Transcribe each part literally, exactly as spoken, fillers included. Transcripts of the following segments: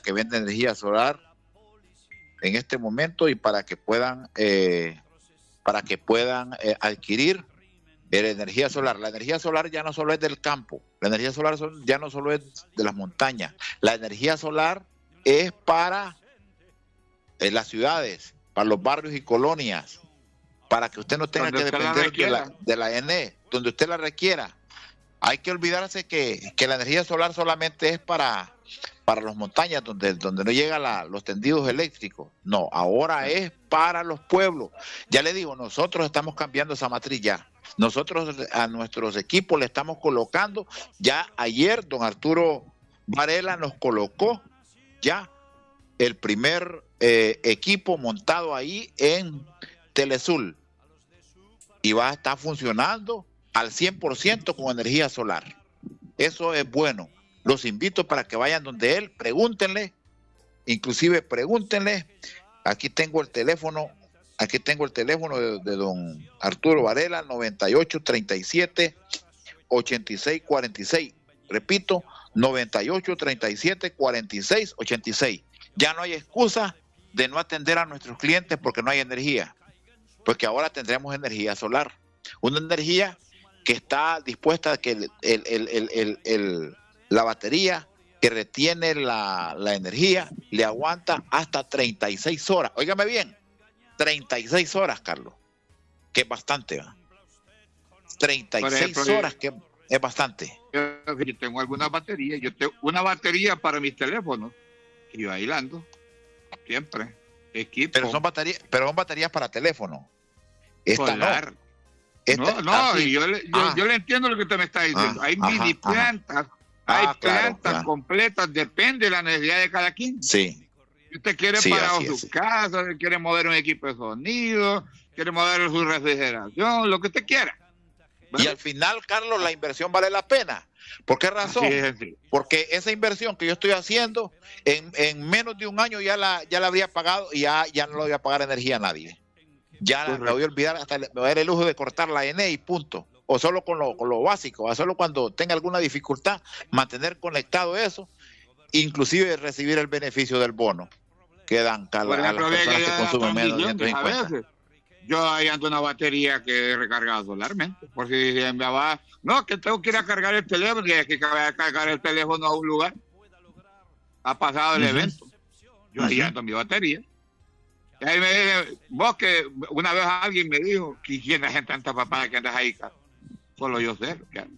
que vende energía solar en este momento y para que puedan eh, para que puedan eh, adquirir la energía solar. La energía solar ya no solo es del campo, la energía solar son, ya no solo es de las montañas, la energía solar es para eh, las ciudades, para los barrios y colonias, para que usted no tenga que depender de la, de la E N E, donde usted la requiera. Hay que olvidarse que, que la energía solar solamente es para, para las montañas donde, donde no llegan los tendidos eléctricos. No, ahora es para los pueblos. Ya le digo, nosotros estamos cambiando esa matriz ya. Nosotros a nuestros equipos le estamos colocando, ya ayer don Arturo Varela nos colocó ya el primer eh, equipo montado ahí en Telesul y va a estar funcionando al cien por ciento con energía solar. Eso es bueno. Los invito para que vayan donde él, pregúntenle, inclusive pregúntenle, aquí tengo el teléfono, aquí tengo el teléfono de, de don Arturo Varela, noventa y ocho, treinta y siete, ochenta y seis, cuarenta y seis. Repito, noventa y ocho, treinta y siete, cuarenta y seis, ochenta y seis. Ya no hay excusa de no atender a nuestros clientes porque no hay energía, porque ahora tendremos energía solar, una energía que está dispuesta a que el, el, el, el, el, el, la batería que retiene la, la energía le aguanta hasta treinta y seis horas. Óigame bien, treinta y seis horas, Carlos, que es bastante, ¿va? treinta y seis ejemplo, horas, que es bastante. Yo, yo tengo algunas baterías, yo tengo una batería para mis teléfonos, y yo bailando, siempre, equipo. Pero son baterías, pero son baterías para teléfono. Esta solar. No. Esta, no, no, y yo, le, yo, ah. yo le entiendo lo que usted me está diciendo. Ah, hay ajá, mini plantas, ah, hay plantas claro, claro. completas, depende de la necesidad de cada quien. Sí. Si usted quiere sí, para su es. casa, quiere mover un equipo de sonido, quiere mover su refrigeración, lo que usted quiera. ¿Vale? Y al final, Carlos, la inversión vale la pena. ¿Por qué razón? Sí, sí. Porque esa inversión que yo estoy haciendo, en, en menos de un año ya la, ya la habría pagado y ya, ya no le voy a pagar energía a nadie. Ya Correcto. me voy a olvidar, hasta me voy a dar el lujo de cortar la E N E y punto. O solo con lo, con lo básico, o solo cuando tenga alguna dificultad, mantener conectado eso, inclusive recibir el beneficio del bono que dan a, Por ejemplo, a las personas que consumen menos de ciento cincuenta. Yo ahí ando una batería que he recargado solarmente, por si me va, no, que tengo que ir a cargar el teléfono, y hay que cargar el teléfono a un lugar. Ha pasado el uh-huh. evento. Yo uh-huh. ahí ando mi batería. Y ahí me dije, vos que una vez alguien me dijo, ¿quién es tanta papada que andas ahí, Carlos? Solo yo sé.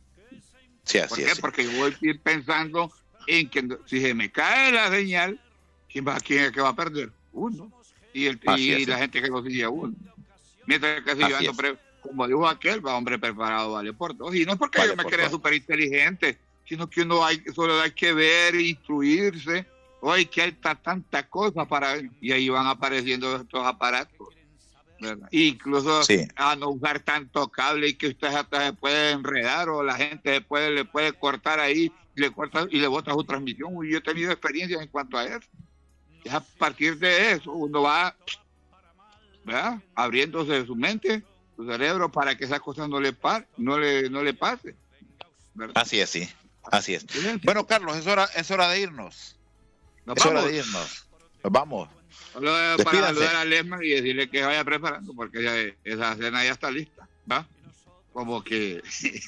Sí, ¿Por qué? Es. Porque yo voy a ir pensando en que si se me cae la señal, ¿quién, va, quién es el que va a perder? Uno. Y, el, y es, la sí. gente que lo sigue a uno. Mientras que si yo ando, pre, como dijo aquel, va hombre preparado, vale por dos. Y no es porque vale yo me crea súper inteligente, sino que uno hay, solo hay que ver, instruirse. Hoy que hay tanta cosa para y ahí van apareciendo estos aparatos, ¿verdad? Incluso sí. a no usar tanto cable y que usted hasta se puede enredar o la gente se puede, le puede cortar ahí y le corta y le bota su transmisión. Y yo he tenido experiencias en cuanto a eso. Y a partir de eso uno va, ¿verdad?, abriéndose su mente, su cerebro para que esas cosas no le par, no le no le pase, ¿verdad? Así es, sí, así es. Bueno, Carlos, es hora es hora de irnos. Nos es vamos. hora de irnos. Nos vamos. Solo para saludar a Lesma y decirle que vaya preparando, porque ya esa cena ya está lista, ¿va? Como que...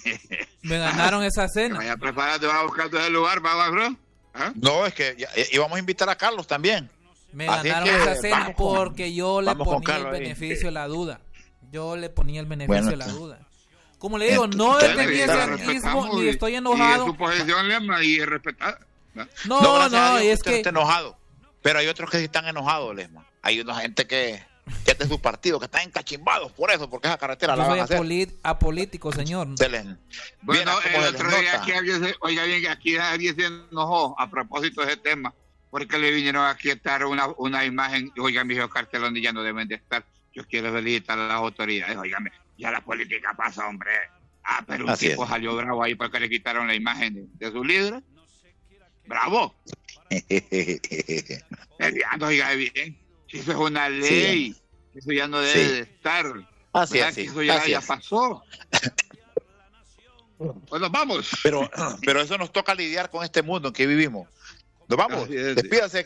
Me ganaron esa cena. Que vaya preparando, va a buscar todo el lugar, ¿va, bro? ¿Ah? No, es que ya, íbamos a invitar a Carlos también. Me Así ganaron esa cena porque yo le ponía el beneficio de la duda. Yo le ponía el beneficio bueno, de la duda. Como le digo, no es de mi anarquismo ni estoy enojado. Y es su posición, Lesma, y respetar. No, no, no es que... está enojado. Pero hay otros que sí están enojados, Lesma. Hay una gente que, que es de su partido, que están encachimbados por eso, porque esa carretera yo la van a hacer. Apolí- apolítico, señor. Se les, bueno, el otro día aquí alguien se, oiga bien, aquí alguien se enojó a propósito de ese tema, porque le vinieron aquí a estar una, una imagen, y oigan, mis cartelones ya no deben de estar. Yo quiero felicitar a las autoridades, oiganme, ya la política pasa, hombre. Ah, pero un Así tipo es. salió bravo ahí porque le quitaron la imagen de, de su líder. ¡Bravo! Peleando, oiga bien. Si eso es una ley, sí. Eso ya no debe sí. de estar. Así es, sí. Eso ya, Así ya es. pasó. Pues nos vamos. Pero, pero eso nos toca lidiar con este mundo en que vivimos. Nos vamos. Despídase.